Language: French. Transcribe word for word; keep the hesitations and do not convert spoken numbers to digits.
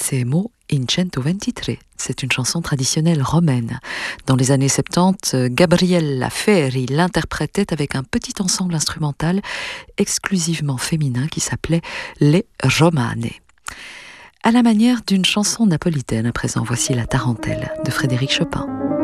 Massimo in centoventitré. C'est une chanson traditionnelle romaine. Dans les années soixante-dix, Gabriella Ferri l'interprétait avec un petit ensemble instrumental exclusivement féminin qui s'appelait Les Romane. À la manière d'une chanson napolitaine, à présent, voici La Tarentelle de Frédéric Chopin.